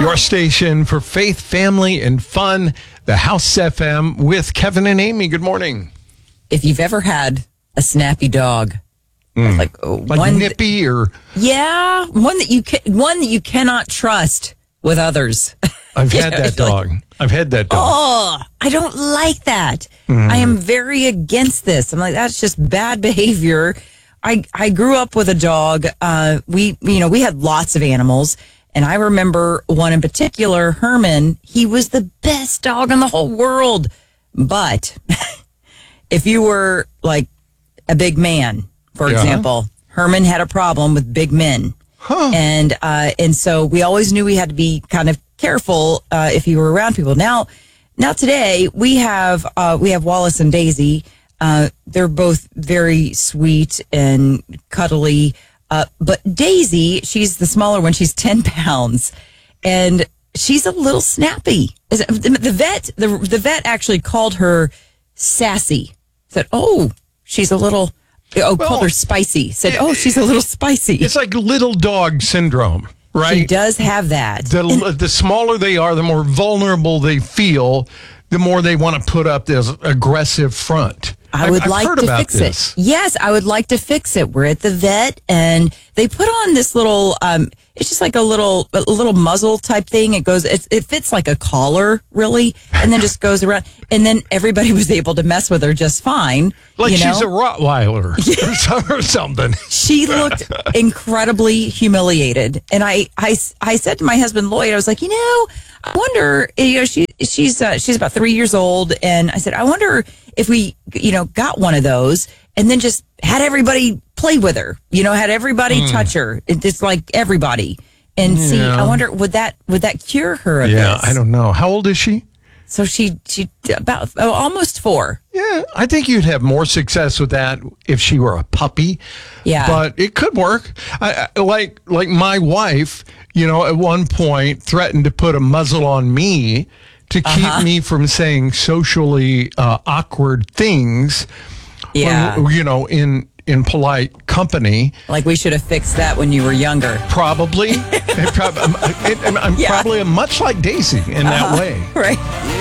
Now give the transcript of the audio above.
Your station for faith, family, and fun, the House FM with Kevin and Amy. Good morning. If you've ever had a snappy dog, like one Nippy or one that you cannot trust with others. I've had that dog. I've had that dog. Oh, I don't like that. I am very against this. I'm like, that's just bad behavior. I grew up with a dog. We had lots of animals. And I remember one in particular, Herman. He was the best dog in the whole world. But if you were like a big man, for example, Herman had a problem with big men. And so we always knew we had to be kind of careful if you were around people. Now today we have Wallace and Daisy. They're both very sweet and cuddly. But Daisy, she's the smaller one. She's 10 pounds, and she's a little snappy. The vet actually called her sassy. Said, she's a little. Called her spicy. Said, she's a little spicy. It's like little dog syndrome, right? She does have that. The smaller they are, the more vulnerable they feel, the more they want to put up this aggressive front. I've like to fix it. Yes, I would like to fix it. We're at the vet, and they put on this little. It's just like a little muzzle type thing. It fits like a collar, really, and then just goes around. And then everybody was able to mess with her just fine. Like she's a Rottweiler or something. She looked incredibly humiliated, and I said to my husband Lloyd, I was like, I wonder, she's about 3 years old, and I said, I wonder if we, got one of those and then just had everybody play with her, had everybody touch her. It's like everybody and see, I wonder, would that cure her of this? I don't know. How old is she? So she about almost 4. Yeah, I think you'd have more success with that if she were a puppy. Yeah. But it could work. I like my wife, at one point threatened to put a muzzle on me to keep me from saying socially awkward things. Yeah. When, in polite company. Like we should have fixed that when you were younger. Probably. I'm probably much like Daisy in that way. Right.